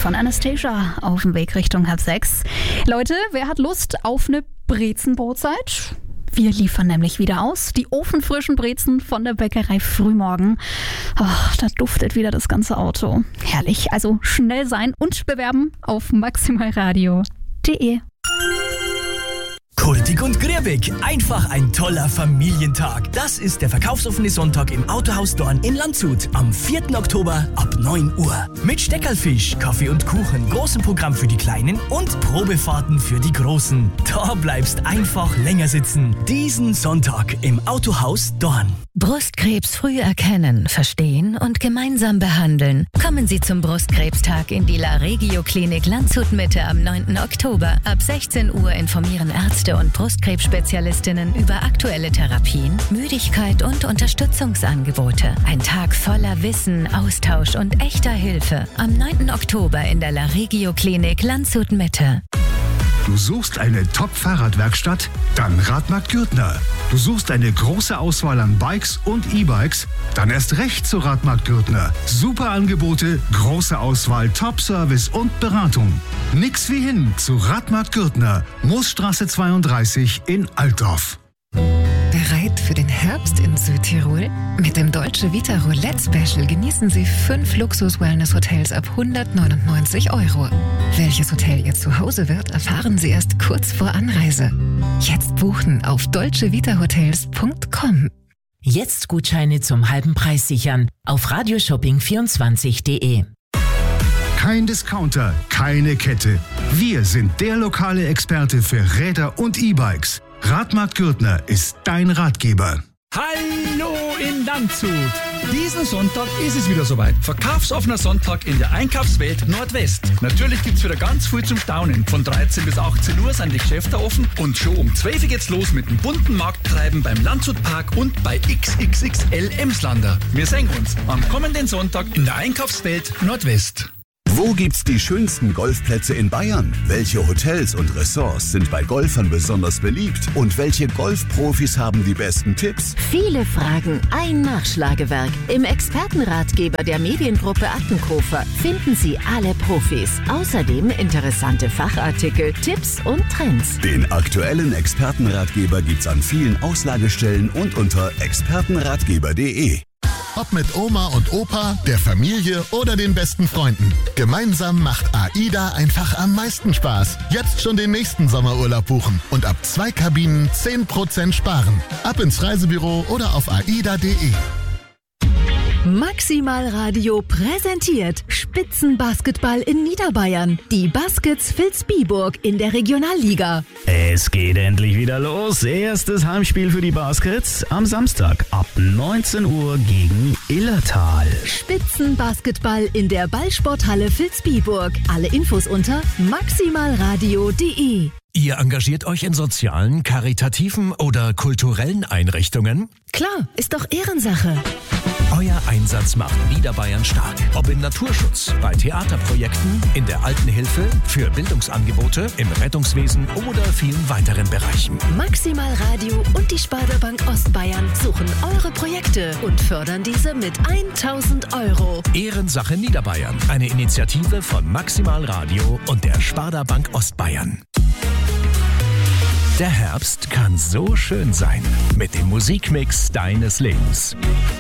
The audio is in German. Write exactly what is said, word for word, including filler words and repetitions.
von Anastasia auf dem Weg Richtung halb sechs. Leute, wer hat Lust auf eine Brezenbrotzeit? Wir liefern nämlich wieder aus. Die ofenfrischen Brezen von der Bäckerei Frühmorgen. Oh, da duftet wieder das ganze Auto. Herrlich. Also schnell sein und bewerben auf maximalradio punkt de. Kultig und griebig, einfach ein toller Familientag. Das ist der verkaufsoffene Sonntag im Autohaus Dorn in Landshut am vierten Oktober ab neun Uhr. Mit Steckerlfisch, Kaffee und Kuchen, großem Programm für die Kleinen und Probefahrten für die Großen. Da bleibst einfach länger sitzen. Diesen Sonntag im Autohaus Dorn. Brustkrebs früh erkennen, verstehen und gemeinsam behandeln. Kommen Sie zum Brustkrebstag in die La Regio Klinik Landshut Mitte am neunten Oktober. Ab sechzehn Uhr informieren Ärzte und Brustkrebsspezialistinnen über aktuelle Therapien, Müdigkeit und Unterstützungsangebote. Ein Tag voller Wissen, Austausch und echter Hilfe. Am neunten Oktober in der La Regio Klinik Landshut Mitte. Du suchst eine Top-Fahrradwerkstatt? Dann Radmarkt Gürtner. Du suchst eine große Auswahl an Bikes und E-Bikes? Dann erst recht zu Radmarkt Gürtner. Super Angebote, große Auswahl, Top-Service und Beratung. Nix wie hin zu Radmarkt Gürtner. Moosstraße zweiunddreißig in Altdorf. Bereit für den Herbst in Südtirol? Mit dem Deutsche Vita Roulette Special genießen Sie fünf Luxus-Wellness-Hotels ab hundertneunundneunzig Euro. Welches Hotel Ihr Zuhause wird, erfahren Sie erst kurz vor Anreise. Jetzt buchen auf deutsche vita hotels punkt com. Jetzt Gutscheine zum halben Preis sichern auf radioshopping vierundzwanzig punkt de. Kein Discounter, keine Kette. Wir sind der lokale Experte für Räder und E-Bikes. Radmarkt Gürtner ist dein Ratgeber. Hallo in Landshut! Diesen Sonntag ist es wieder soweit. Verkaufsoffener Sonntag in der Einkaufswelt Nordwest. Natürlich gibt's wieder ganz viel zum Staunen. Von dreizehn bis achtzehn Uhr sind die Geschäfte offen und schon um zwölf Uhr geht's los mit dem bunten Markttreiben beim Landshut-Park und bei X X X L Emslander. Wir sehen uns am kommenden Sonntag in der Einkaufswelt Nordwest. Wo gibt's die schönsten Golfplätze in Bayern? Welche Hotels und Ressorts sind bei Golfern besonders beliebt? Und welche Golfprofis haben die besten Tipps? Viele Fragen, ein Nachschlagewerk. Im Expertenratgeber der Mediengruppe Attenkofer finden Sie alle Profis. Außerdem interessante Fachartikel, Tipps und Trends. Den aktuellen Expertenratgeber gibt's an vielen Auslagestellen und unter expertenratgeber punkt de. Ob mit Oma und Opa, der Familie oder den besten Freunden. Gemeinsam macht AIDA einfach am meisten Spaß. Jetzt schon den nächsten Sommerurlaub buchen und ab zwei Kabinen zehn Prozent sparen. Ab ins Reisebüro oder auf aida punkt de. Maximal Radio präsentiert Spitzenbasketball in Niederbayern. Die Baskets Vilsbiburg in der Regionalliga. Es geht endlich wieder los. Erstes Heimspiel für die Baskets am Samstag ab neunzehn Uhr gegen Illertal. Spitzenbasketball in der Ballsporthalle Vilsbiburg. Alle Infos unter maximalradio punkt de. Ihr engagiert euch in sozialen, karitativen oder kulturellen Einrichtungen? Klar, ist doch Ehrensache. Euer Einsatz macht Niederbayern stark. Ob im Naturschutz, bei Theaterprojekten, in der Altenhilfe, für Bildungsangebote, im Rettungswesen oder vielen weiteren Bereichen. Maximal Radio und die Sparda-Bank Ostbayern suchen eure Projekte und fördern diese mit tausend Euro. Ehrensache Niederbayern, eine Initiative von Maximal Radio und der Sparda-Bank Ostbayern. Der Herbst kann so schön sein mit dem Musikmix deines Lebens.